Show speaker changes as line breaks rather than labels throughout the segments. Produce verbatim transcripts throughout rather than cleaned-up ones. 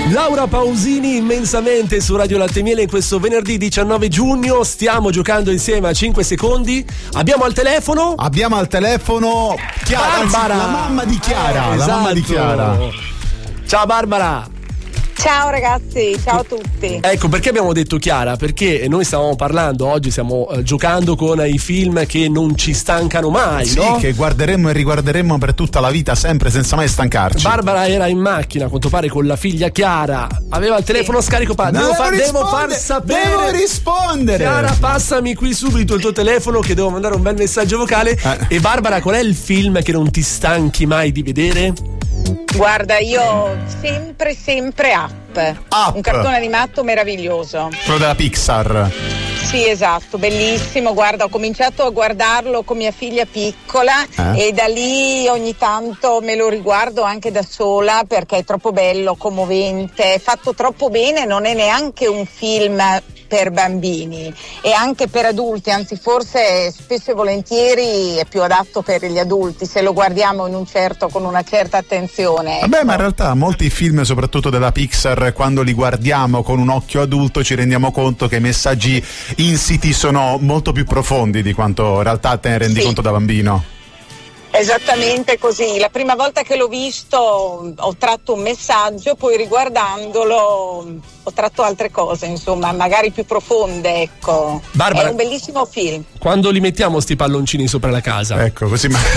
Laura Pausini immensamente su Radio Latte e Miele in questo venerdì diciannove giugno. Stiamo giocando insieme a cinque secondi. Abbiamo al telefono
Abbiamo al telefono Chiara,
Barbara,
anzi, la mamma di Chiara,
eh,
la mamma di
esatto.
Chiara.
Ciao Barbara.
Ciao ragazzi, ciao a tutti.
Ecco perché abbiamo detto Chiara, perché noi stavamo parlando oggi, stiamo eh, giocando con i film che non ci stancano mai,
Sì,
no?
che guarderemmo e riguarderemo per tutta la vita, sempre, senza mai stancarci.
Barbara era in macchina, a quanto pare, con la figlia Chiara. Aveva il telefono scarico. Pa-
No,
devo,
devo
fa- devo
rispondere,
far sapere.
devo rispondere.
Chiara, passami qui subito il tuo telefono, che devo mandare un bel messaggio vocale.
Eh.
E Barbara, qual è il film che non ti stanchi mai di vedere?
Guarda, io sempre, sempre Up.
Up.
Un cartone animato meraviglioso.
Quello della Pixar.
Sì, esatto, bellissimo. Guarda, ho cominciato a guardarlo con mia figlia piccola
Eh?
e da lì ogni tanto me lo riguardo anche da sola perché è troppo bello, commovente, è fatto troppo bene, non è neanche un film per bambini, è anche per adulti, anzi forse spesso e volentieri è più adatto per gli adulti se lo guardiamo in un certo, con una certa attenzione.
Vabbè,
ecco.
ma in realtà molti film, soprattutto della Pixar, quando li guardiamo con un occhio adulto ci rendiamo conto che i messaggi insiti sono molto più profondi di quanto in realtà te ne rendi
Sì.
conto da bambino.
Esattamente così, la prima volta che l'ho visto ho tratto un messaggio, poi riguardandolo ho tratto altre cose, insomma, magari più profonde, ecco.
Barbara,
è un bellissimo film.
quando li mettiamo sti palloncini sopra la casa?
Ecco, così ma...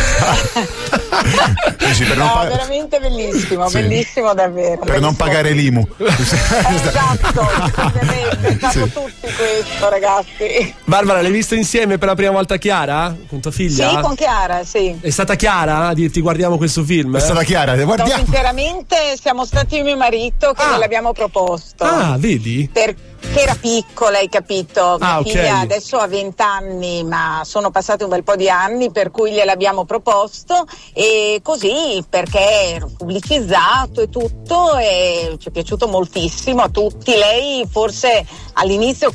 Dici, per non
No,
pa-
veramente bellissimo,
Sì.
bellissimo davvero.
per non
bellissimo.
pagare l'I M U.
Esatto, ovviamente, facciamo
Sì.
tutti questo, ragazzi.
Barbara, l'hai visto insieme per la prima volta Chiara? Con tua figlia?
Sì, con Chiara, sì.
È stata Chiara a dirti guardiamo questo film?
È stata Chiara,
No,
guardiamo.
sinceramente siamo stati io e mio marito che
Ah.
gliel'abbiamo proposto.
Ah, vedi?
Perché era piccola, hai capito? Mia
Ah, ok.
figlia adesso ha venti anni, ma sono passati un bel po' di anni, per cui gliel'abbiamo proposto e così perché era pubblicizzato e tutto e ci è piaciuto moltissimo a tutti. Lei forse all'inizio